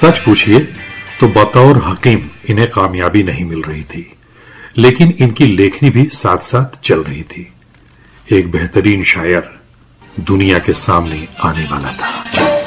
सच पूछिए तो बतौर हकीम इन्हें कामयाबी नहीं मिल रही थी, लेकिन इनकी लेखनी भी साथ साथ चल रही थी। एक बेहतरीन शायर दुनिया के सामने आने वाला था।